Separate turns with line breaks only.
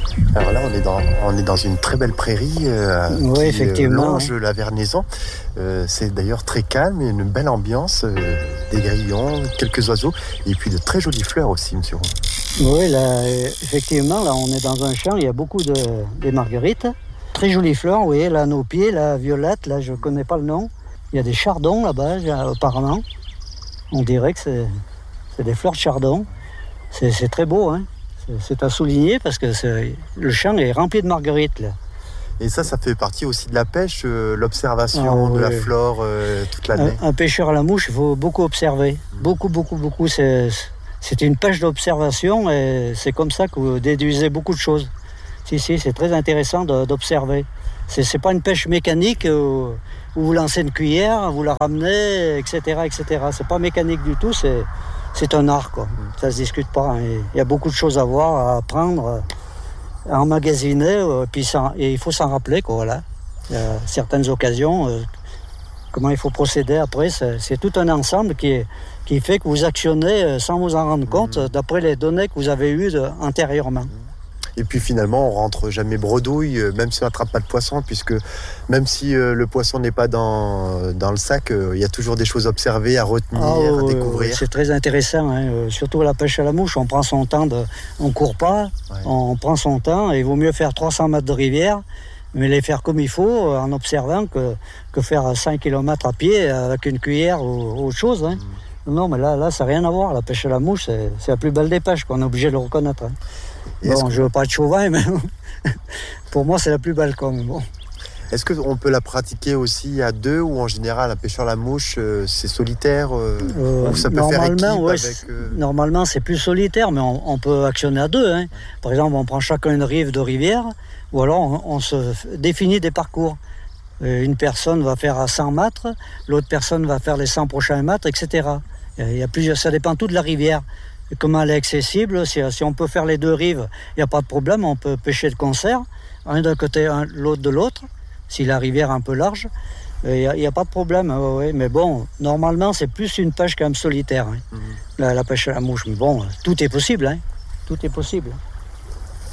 Alors là, on est dans une très belle prairie
Oui, effectivement.
longe la Vernaison. C'est d'ailleurs très calme et une belle ambiance, des grillons, quelques oiseaux et puis de très jolies fleurs aussi, monsieur.
Oui, là, effectivement, là, on est dans un champ, il y a beaucoup des marguerites. Très jolies fleurs, vous voyez, là, à nos pieds, la violette, là, je ne connais pas le nom. Il y a des chardons là-bas, apparemment. On dirait que c'est des fleurs de chardon. C'est très beau, hein. C'est à souligner parce que le champ est rempli de marguerites, là.
Et ça fait partie aussi de la pêche, l'observation de la flore toute l'année.
Un pêcheur à la mouche, il faut beaucoup observer. Beaucoup. C'est une pêche d'observation et c'est comme ça que vous déduisez beaucoup de choses. Si, c'est très intéressant d'observer. C'est pas une pêche mécanique où vous lancez une cuillère, vous la ramenez, etc. C'est pas mécanique du tout, c'est un art, quoi. Ça se discute pas. Hein. Il y a beaucoup de choses à voir, à apprendre, à emmagasiner, et il faut s'en rappeler, quoi, voilà. Il y a certaines occasions, comment il faut procéder après, c'est tout un ensemble qui fait que vous actionnez sans vous en rendre compte, d'après les données que vous avez eues antérieurement.
Et puis finalement, on rentre jamais bredouille, même si on n'attrape pas de poisson, puisque même si le poisson n'est pas dans le sac, il y a toujours des choses à observer, à retenir, à découvrir.
C'est très intéressant, hein. Surtout la pêche à la mouche, on prend son temps, on court pas, on prend son temps, et il vaut mieux faire 300 mètres de rivière, mais les faire comme il faut, en observant, que faire 5 km à pied avec une cuillère ou autre chose. Hein. Non, mais là, ça n'a rien à voir. La pêche à la mouche, c'est la plus belle des pêches, qu'on est obligé de le reconnaître. Hein. Bon, je ne veux pas être chauvin, mais pour moi, c'est la plus belle. Bon.
Est-ce qu'on peut la pratiquer aussi à deux, ou en général, la pêche à la mouche, c'est solitaire ou ça peut faire équipe avec...
Normalement, c'est plus solitaire, mais on peut actionner à deux. Hein. Par exemple, on prend chacun une rive de rivière, ou alors on se définit des parcours. Une personne va faire à 100 mètres, l'autre personne va faire les 100 prochains mètres, etc. Il y a plusieurs, ça dépend tout de la rivière. Et comment elle est accessible, si on peut faire les deux rives, il n'y a pas de problème, on peut pêcher de concert, un d'un côté, l'autre de l'autre, si la rivière est un peu large, il n'y a pas de problème. Mais bon, normalement, c'est plus une pêche quand même solitaire, hein. La pêche à la mouche. Mais bon, tout est possible, hein. Tout est possible.